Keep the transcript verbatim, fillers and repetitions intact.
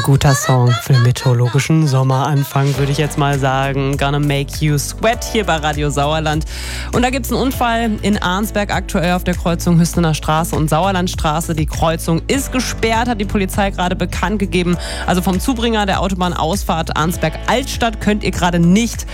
guter Song für den meteorologischen Sommeranfang, würde ich jetzt mal sagen. Gonna Make You Sweat hier bei Radio Sauerland. Und da gibt es einen Unfall in Arnsberg aktuell auf der Kreuzung Hüstener Straße und Sauerlandstraße. Die Kreuzung ist gesperrt, hat die Polizei gerade bekannt gegeben. Also vom Zubringer der Autobahnausfahrt Arnsberg-Altstadt könnt ihr gerade nicht